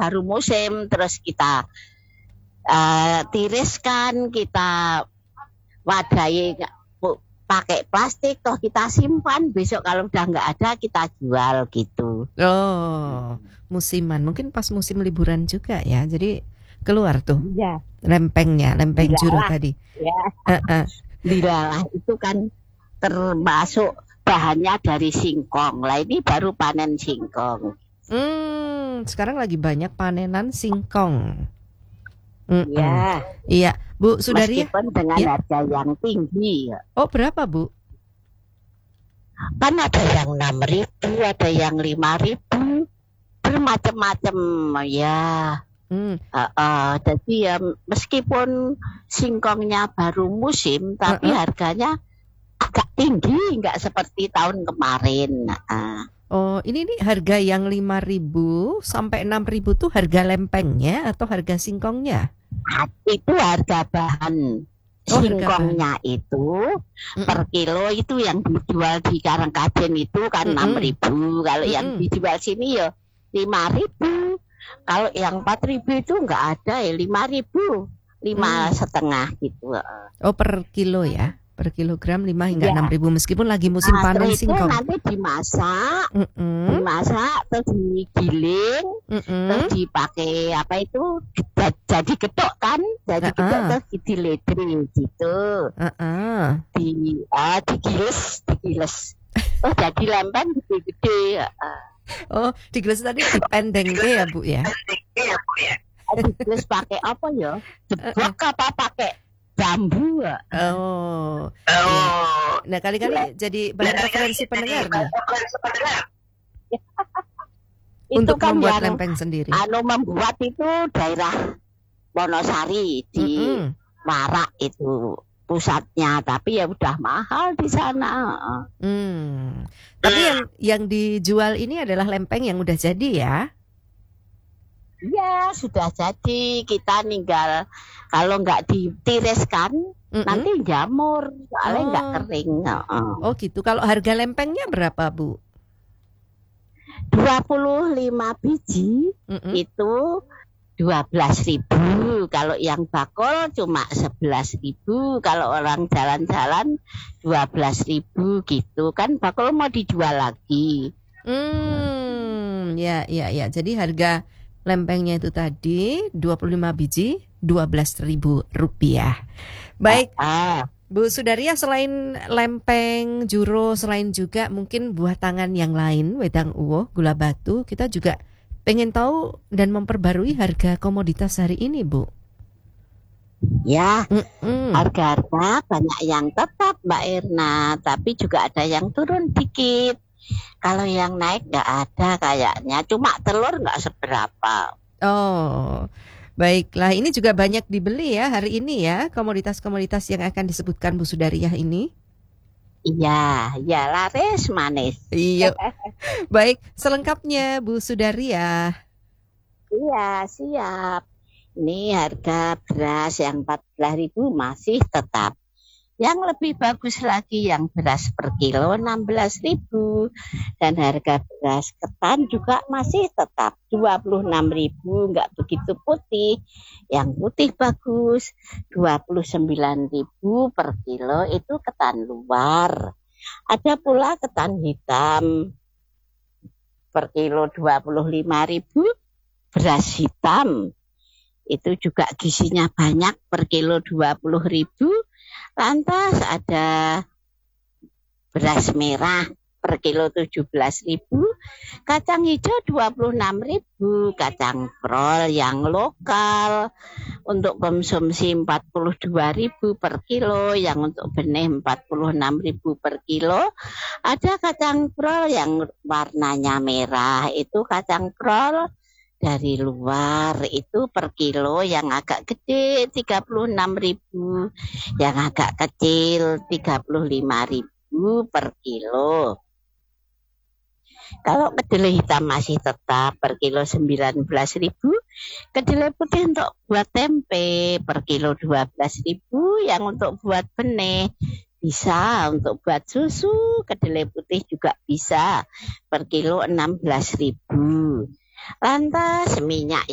baru musim, terus kita tiriskan, kita wadahi pakai plastik, toh kita simpan, besok kalau udah nggak ada kita jual gitu. Oh, musiman. Mungkin pas musim liburan juga ya. Jadi keluar tuh Iya. lempengnya, lempeng juro tadi. Ya. Dilalah itu kan termasuk bahannya dari singkong. Lah ini baru panen singkong. Sekarang lagi banyak panenan singkong. Ya. Iya, Bu Sudaria. Meskipun dengan harga yang tinggi. Oh, berapa, Bu? Kan ada yang 6.000, ada yang 5.000, bermacam-macam ya. Jadi ya meskipun singkongnya baru musim, tapi harganya agak tinggi, nggak seperti tahun kemarin. Oh, ini nih harga yang 5.000 sampai 6.000 tuh harga lempengnya atau harga singkongnya? Itu harga bahan. Singkongnya itu per kilo itu yang dijual di Karangkaden itu kan 6.000. Kalau yang dijual sini ya 5.000. Kalau yang 4.000 itu nggak ada ya 5.000, 5,5 gitu. Oh, per kilo ya? Per kilogram 5 hingga 6.000 meskipun lagi musim panen singkong. Nanti dimasak, terus digiling, terus dipakai apa itu jadi getuk kan, jadi getuk terus diledri gitu, digiles, terus jadi lempeng gede-gede. Oh, digiles tadi dipendeng ya Bu ya? Digiles pakai apa ya? Jebak apa pakai bambu? Oh. Ya. Nah, kali-kali jadi bahan referensi pendengar nih. Untuk kan membuat lempeng sendiri. Membuat itu daerah Wonosari di Marak itu pusatnya, tapi ya udah mahal di sana. Tapi yang dijual ini adalah lempeng yang udah jadi ya? Iya, sudah jadi. Kita tinggal kalau nggak ditiriskan nanti jamur, soalnya nggak kering. Oh gitu. Kalau harga lempengnya berapa, Bu? 25 biji itu 12.000. Kalau yang bakul cuma 11.000. Kalau orang jalan-jalan 12.000 gitu kan. Bakul mau dijual lagi. Ya. Jadi harga lempengnya itu tadi 25 biji 12.000 rupiah. Baik, Bu Sudaria, selain lempeng, juro, selain juga mungkin buah tangan yang lain, wedang uwoh, gula batu, kita juga pengen tahu dan memperbarui harga komoditas hari ini, Bu. Ya, harga-harga banyak yang tetap, Mbak Irna, tapi juga ada yang turun dikit. Kalau yang naik nggak ada kayaknya, cuma telur nggak seberapa. Oh, baiklah, ini juga banyak dibeli ya hari ini ya, komoditas-komoditas yang akan disebutkan Bu Sudariah ini. Iya, laris manis. Iya. Baik, selengkapnya Bu Sudariah. Iya, siap. Ini harga beras yang 14.000 masih tetap. Yang lebih bagus lagi yang beras per kilo 16.000. Dan harga beras ketan juga masih tetap 26.000, nggak begitu putih. Yang putih bagus 29.000 per kilo itu ketan luar. Ada pula ketan hitam per kilo 25.000, beras hitam. Itu juga gizinya banyak per kilo 20.000. Lantas ada beras merah per kilo 17.000, kacang hijau 26.000, kacang krol yang lokal untuk konsumsi 42.000 per kilo, yang untuk benih 46.000 per kilo. Ada kacang krol yang warnanya merah, itu kacang krol dari luar itu per kilo, yang agak gede 36.000, yang agak kecil 35.000 per kilo. Kalau kedelai hitam masih tetap per kilo 19.000, kedelai putih untuk buat tempe per kilo 12.000, yang untuk buat benih bisa, untuk buat susu kedelai putih juga bisa per kilo 16.000. Lantas minyak